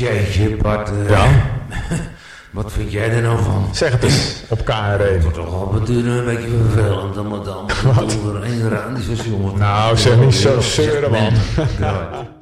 Jeetje, Bart. Ja? Wat vind jij er nou van? Zeg het eens, op KRE. Het wordt toch al een beetje vervelend. Dan moet er één raam die zo jongen. Nou, zeg niet zo zeuren, man. Ja.